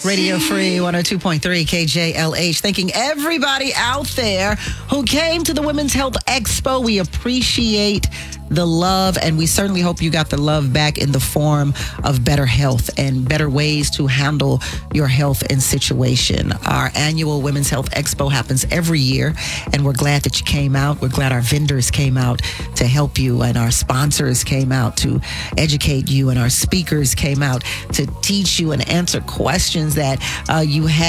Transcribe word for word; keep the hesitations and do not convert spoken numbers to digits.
Radio Free one oh two point three K J L H. Thanking everybody out there who came to the Women's Health Expo. We appreciate the love, and we certainly hope you got the love back in the form of better health and better ways to handle your health and situation. Our annual Women's Health Expo happens every year, and we're glad that you came out. We're glad our vendors came out to help you, and our sponsors came out to educate you, and our speakers came out to teach you and answer questions that uh, you had.